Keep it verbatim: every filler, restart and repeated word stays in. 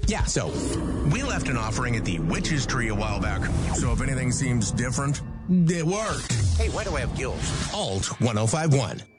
Yeah, so we left an offering at the Witch's Tree a while back. So if anything seems different, it worked. Hey, why do I have gills? Alt ten fifty-one.